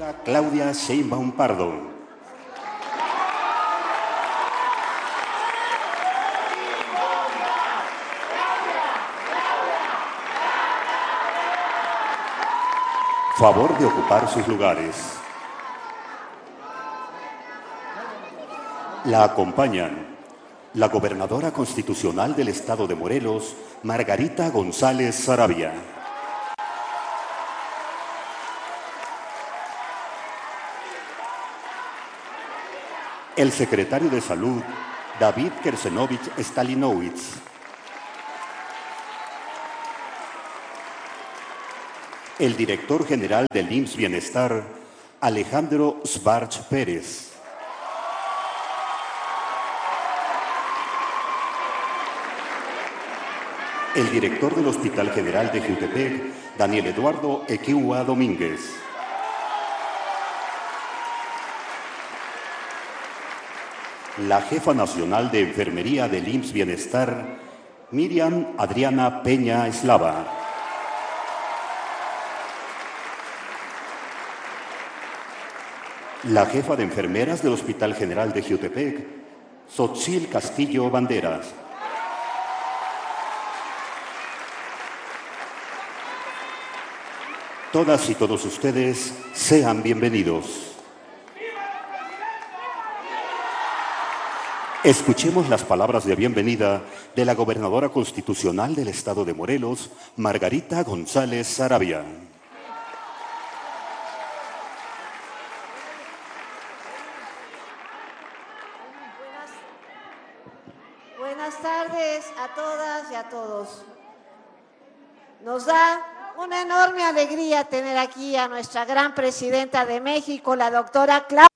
gobernadora Claudia Sheinbaum Pardo. Favor de ocupar sus lugares. La acompañan la gobernadora constitucional del Estado de Morelos, Margarita González Saravia. El secretario de Salud, David Kersenovich Stalinowicz. El director general del IMSS Bienestar, Alejandro Svarch Pérez. El director del Hospital General de Jiutepec, Daniel Eduardo Equiua Domínguez. La jefa nacional de enfermería del IMSS Bienestar, Miriam Adriana Peña Eslava. La jefa de enfermeras del Hospital General de Jiutepec, Xochitl Castillo Banderas. Todas y todos ustedes sean bienvenidos. Escuchemos las palabras de bienvenida de la gobernadora constitucional del Estado de Morelos, Margarita González Saravia. Buenas tardes a todas y a todos. Nos da una enorme alegría tener aquí a nuestra gran presidenta de México, la doctora Claudia